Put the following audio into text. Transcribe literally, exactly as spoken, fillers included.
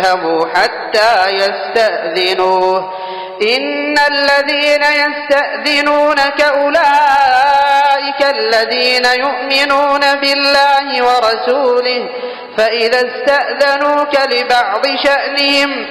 يذهبوا حتى يستأذنوه إن الذين يستأذنونك أولئك الذين يؤمنون بالله ورسوله فإذا استأذنوك لبعض شأنهم